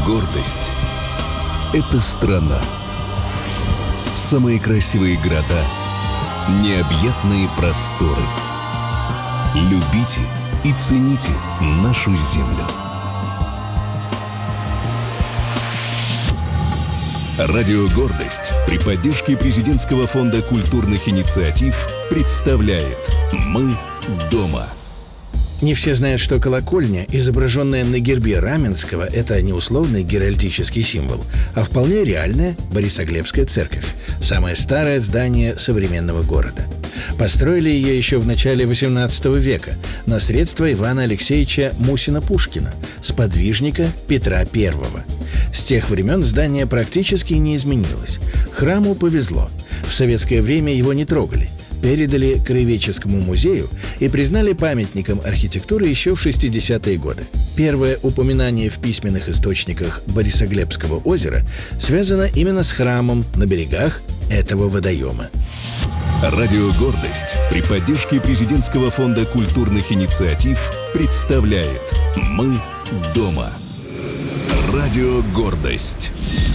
Гордость — это страна. Самые красивые города, необъятные просторы. Любите и цените нашу землю. Радио «Гордость» при поддержке Президентского фонда культурных инициатив представляет «Мы дома». Не все знают, что колокольня, изображенная на гербе Раменского, это не условный геральдический символ, а вполне реальная Борисоглебская церковь, самое старое здание современного города. Построили ее еще в начале XVIII века на средства Ивана Алексеевича Мусина-Пушкина, сподвижника Петра I. С тех времен здание практически не изменилось. Храму повезло. В советское время его не трогали. Передали Краеведческому музею и признали памятником архитектуры еще в 60-е годы. Первое упоминание в письменных источниках Борисоглебского озера связано именно с храмом на берегах этого водоема. Радио «Гордость» при поддержке Президентского фонда культурных инициатив представляет «Мы дома». Радио «Гордость».